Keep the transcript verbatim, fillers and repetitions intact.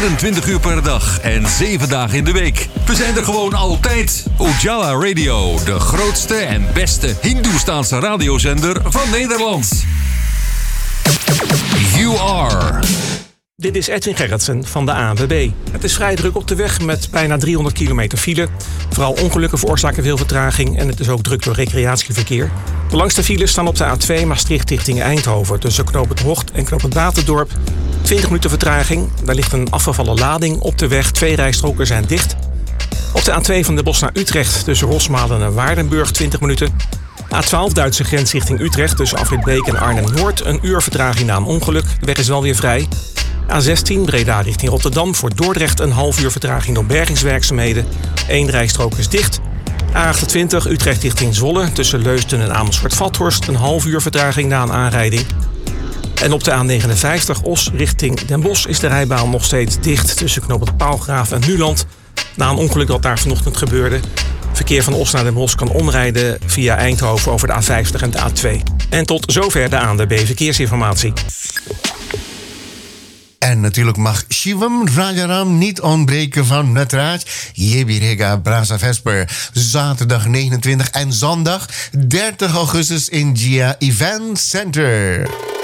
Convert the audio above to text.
vierentwintig uur per dag en zeven dagen in de week. We zijn er gewoon altijd. Ujala Radio, de grootste en beste Hindoestaanse radiozender van Nederland. You are... Dit is Edwin Gerritsen van de A N W B. Het is vrij druk op de weg met bijna driehonderd kilometer file. Vooral ongelukken veroorzaken veel vertraging en het is ook druk door recreatieverkeer. De langste files staan op de A twee Maastricht richting Eindhoven tussen knooppunt Hocht en knooppunt Baterdorp. twintig minuten vertraging. Daar ligt een afgevallen lading op de weg. Twee rijstroken zijn dicht. Op de A twee van Den Bosch naar Utrecht tussen Rosmalen en Waardenburg twintig minuten. A twaalf Duitse grens richting Utrecht tussen Afrit Beek en Arnhem-Noord. Een uur vertraging na een ongeluk. De weg is wel weer vrij. A zestien Breda richting Rotterdam voor Dordrecht een half uur vertraging door bergingswerkzaamheden. Eén rijstrook is dicht. A achtentwintig Utrecht richting Zwolle tussen Leusden en Amersfoort-Vathorst een half uur vertraging na een aanrijding. En op de A negenenvijftig Os richting Den Bosch is de rijbaan nog steeds dicht tussen knooppunt Paalgraaf en Nuland. Na een ongeluk dat daar vanochtend gebeurde. Verkeer van Os naar Den Bosch kan omrijden via Eindhoven over de A vijftig en de A twee. En tot zover de A N W B Verkeersinformatie. En natuurlijk mag Shivam Rajaram niet ontbreken van Natraj Yebirega Brasa Vesper. Zaterdag negenentwintig en zondag dertig augustus in Gia Event Center.